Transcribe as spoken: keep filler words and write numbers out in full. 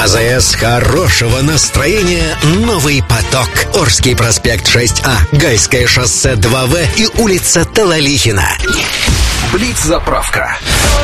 АЗС хорошего настроения «Новый поток». Орский проспект шесть А, Гайское шоссе два В и улица Талалихина. Блиц-заправка.